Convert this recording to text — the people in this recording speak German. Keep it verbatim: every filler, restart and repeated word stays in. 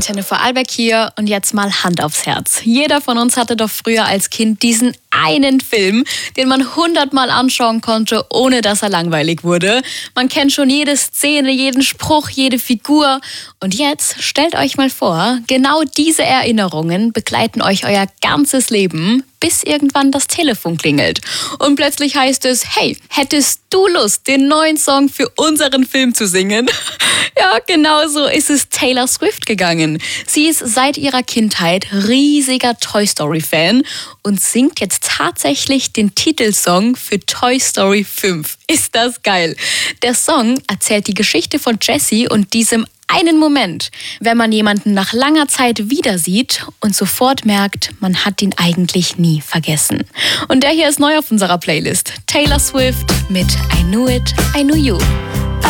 und Jennifer Albeck hier und jetzt mal Hand aufs Herz. Jeder von uns hatte doch früher als Kind diesen einen Film, den man hundertmal anschauen konnte, ohne dass er langweilig wurde. Man kennt schon jede Szene, jeden Spruch, jede Figur. Und jetzt stellt euch mal vor, genau diese Erinnerungen begleiten euch euer ganzes Leben, bis irgendwann das Telefon klingelt. Und plötzlich heißt es, hey, hättest du Lust, den neuen Song für unseren Film zu singen? Ja, genau so ist es Taylor Swift gegangen. Sie ist seit ihrer Kindheit riesiger Toy Story-Fan und singt jetzt tatsächlich den Titelsong für Toy Story fünf. Ist das geil? Der Song erzählt die Geschichte von Jessie und diesem einen Moment, wenn man jemanden nach langer Zeit wieder sieht und sofort merkt, man hat ihn eigentlich nie vergessen. Und der hier ist neu auf unserer Playlist. Taylor Swift mit I Knew It, I Knew You.